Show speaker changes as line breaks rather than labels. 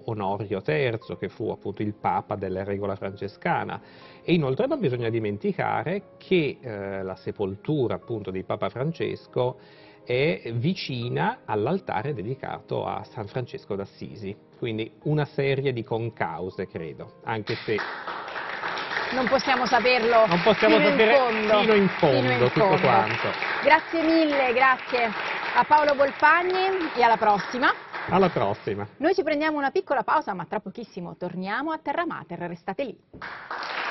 Onorio III, che fu appunto il Papa della regola francescana. E inoltre non bisogna dimenticare che la sepoltura appunto di Papa Francesco è vicina all'altare dedicato a San Francesco d'Assisi, quindi una serie di concause, credo, anche se
non possiamo saperlo
non possiamo sapere fino in fondo tutto quanto.
Grazie mille, grazie a Paolo Bolpagni e alla prossima.
Alla prossima.
Noi ci prendiamo una piccola pausa, ma tra pochissimo torniamo a Terra Mater, restate lì.